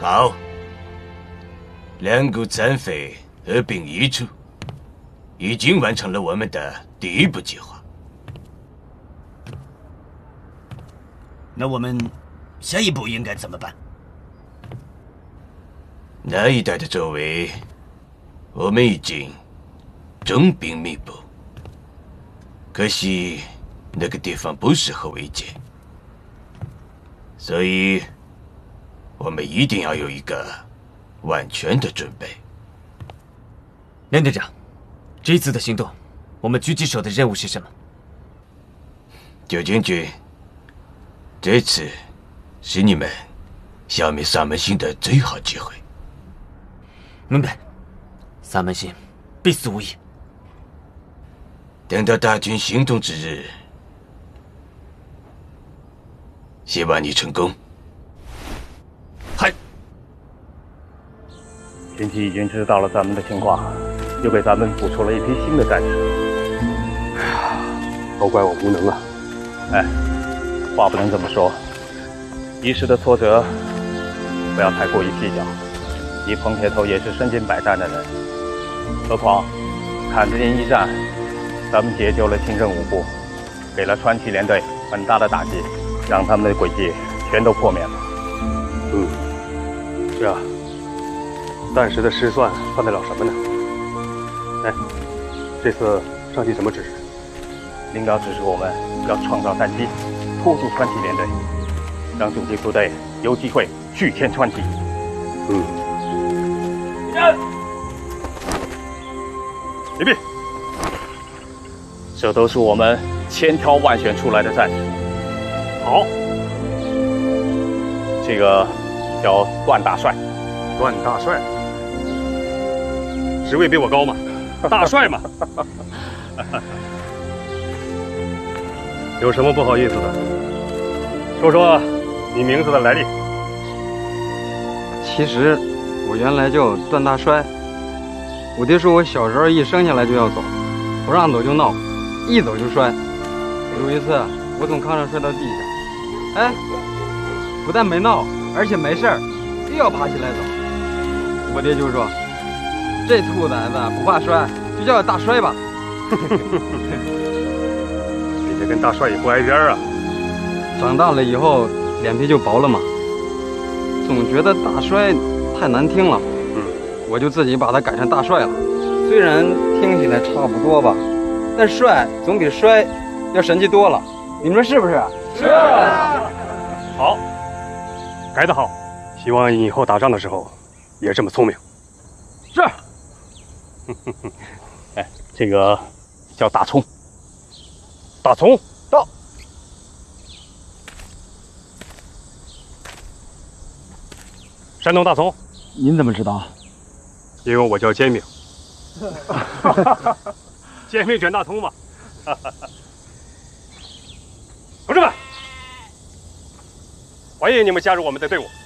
好，两股残匪合并一处，已经完成了我们的第一步计划。 那我们下一步应该怎么办？ 那一带的周围，我们已经重兵密布，可惜那个地方不适合围歼，所以我们一定要有一个万全的准备。 梁队长，这一次的行动，我们狙击手的任务是什么？ 九将军，这次是你们消灭萨门星的最好机会。 明白，萨门星必死无疑。 等到大军行动之日，希望你成功。 嗨， 前期已经知道了咱们的情况，又给咱们补出了一批新的战士。 哎呀，都怪我无能啊！ 哎，话不能这么说，一时的挫折不要太过于计较。你彭铁头也是身经百战的人，何况坎子营一战，咱们解救了清政五部，给了川崎联队很大的打击，让他们的诡计全都破灭了。 是啊，暂时的失算算得了什么呢？哎，这次上级什么指示？ 领导指示我们要创造战机，拖住川崎联队，让主力部队有机会续添川崎。礼毕。这都是我们千挑万选出来的战士。 好， 这个叫段大帅。 段大帅，职位比我高嘛，大帅嘛。有什么不好意思的？说说你名字的来历。 其实我原来叫段大帅，我爹说我小时候一生下来就要走，不让走就闹，一走就摔。有一次我从炕上摔到地下，哎，不但没闹，而且没事儿，又要爬起来走。我爹就说：“这兔崽子不怕摔，就叫大摔吧。” 你这跟大帅也不挨边啊！ 长大了以后脸皮就薄了嘛，总觉得大摔太难听了，我就自己把它改成大帅了。虽然听起来差不多吧，但帅总比摔要神气多了，你们说是不是？ 是。好，改得好，希望以后打仗的时候也这么聪明。 是。 哎，这个叫大葱。大葱到。 山东大葱。 您怎么知道？ 因为我叫煎饼。煎饼卷大葱嘛。同志们，欢迎你们加入我们的队伍。